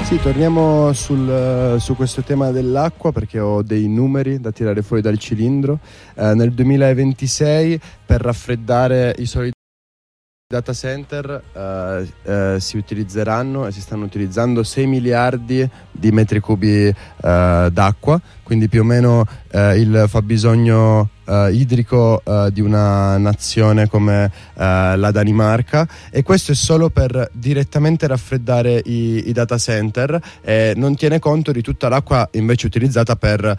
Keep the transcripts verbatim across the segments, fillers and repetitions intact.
Sì, torniamo sul, su questo tema dell'acqua perché ho dei numeri da tirare fuori dal cilindro. Eh, nel duemilaventisei per raffreddare i soliti data center eh, eh, si utilizzeranno e si stanno utilizzando sei miliardi di metri cubi eh, d'acqua, quindi più o meno eh, il fabbisogno eh, idrico eh, di una nazione come eh, la Danimarca, e questo è solo per direttamente raffreddare i, i data center, e non tiene conto di tutta l'acqua invece utilizzata per,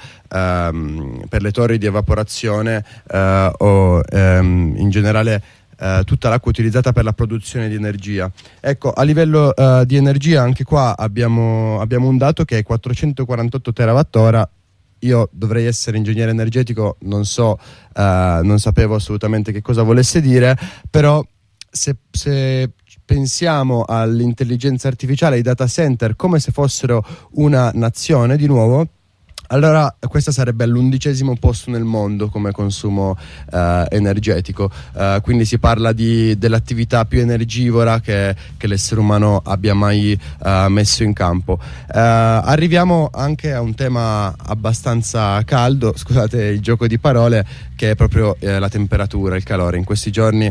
ehm, per le torri di evaporazione eh, o ehm, in generale Uh, tutta l'acqua utilizzata per la produzione di energia. Ecco, a livello uh, di energia anche qua abbiamo, abbiamo un dato che è quattrocentoquarantotto terawattora. Io dovrei essere ingegnere energetico, non so, uh, non sapevo assolutamente che cosa volesse dire, però se, se pensiamo all'intelligenza artificiale, ai data center come se fossero una nazione, di nuovo, allora questa sarebbe all'undicesimo posto nel mondo come consumo eh, energetico, eh, quindi si parla di, dell'attività più energivora che, che l'essere umano abbia mai eh, messo in campo. Eh, arriviamo anche a un tema abbastanza caldo, scusate il gioco di parole, che è proprio eh, la temperatura, il calore. In questi giorni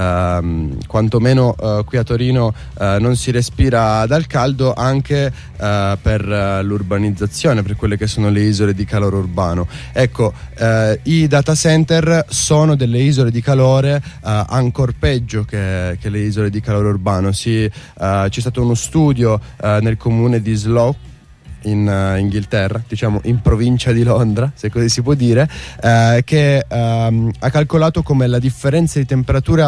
ehm, quantomeno eh, qui a Torino eh, non si respira dal caldo, anche eh, per uh, l'urbanizzazione, per quelle che sono le isole di calore urbano. Ecco, eh, i data center sono delle isole di calore eh, ancor peggio che, che le isole di calore urbano. Si, eh, c'è stato uno studio eh, nel comune di Slough in uh, Inghilterra, diciamo in provincia di Londra, se così si può dire, eh, che um, ha calcolato come la differenza di temperatura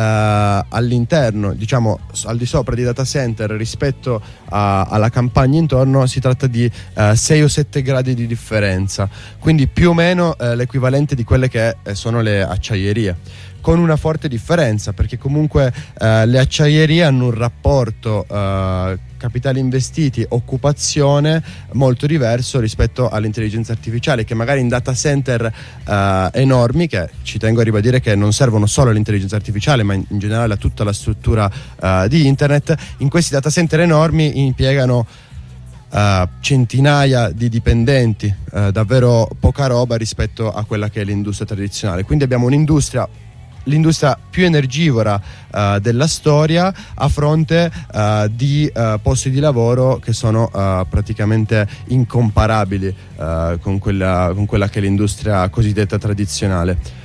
uh, all'interno, diciamo al di sopra di data center rispetto a, alla campagna intorno, si tratta di uh, sei o sette gradi di differenza, quindi più o meno uh, l'equivalente di quelle che eh, sono le acciaierie, con una forte differenza, perché comunque uh, le acciaierie hanno un rapporto uh, capitali investiti, occupazione molto diverso rispetto all'intelligenza artificiale, che magari in data center uh, enormi, che ci tengo a ribadire che non servono solo all'intelligenza artificiale ma in, in generale a tutta la struttura uh, di internet, in questi data center enormi impiegano Uh, centinaia di dipendenti, uh, davvero poca roba rispetto a quella che è l'industria tradizionale. Quindi abbiamo un'industria, l'industria più energivora uh, della storia, a fronte uh, di uh, posti di lavoro che sono uh, praticamente incomparabili uh, con quella, con quella che è l'industria cosiddetta tradizionale.